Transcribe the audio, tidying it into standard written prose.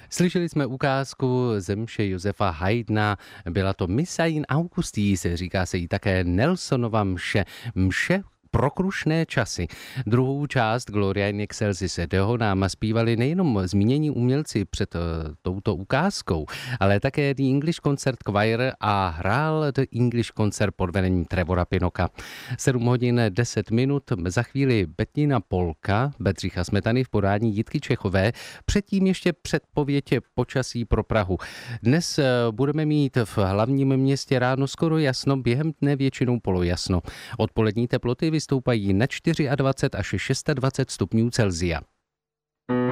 Slyšeli jsme ukázku ze mše Josefa Haydna, byla to Missa in Augustis, říká se jí také Nelsonova mše, mše pro krušné časy. Druhou část Gloria in excelsis Deo nám zpívali nejenom zmínění umělci před touto ukázkou, ale také The English Concert Choir a hrál The English Concert pod vedením Trevora Pinoka. 7 hodin 10 minut, za chvíli Bettina Polka, Bedřicha Smetany v podání Jitky Čechové, předtím ještě předpověď počasí pro Prahu. Dnes budeme mít v hlavním městě ráno skoro jasno, během dne většinou polojasno. Odpolední teploty vystoupají na 24 až 26 stupňů Celsia.